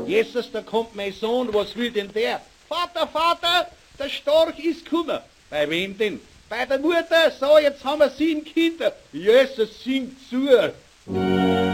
Jesus, da kommt mein Sohn, was will denn der? Vater, Vater, der Storch ist gekommen. Bei wem denn? Bei der Mutter. So, jetzt haben wir 7 Kinder. Jesus singt zu.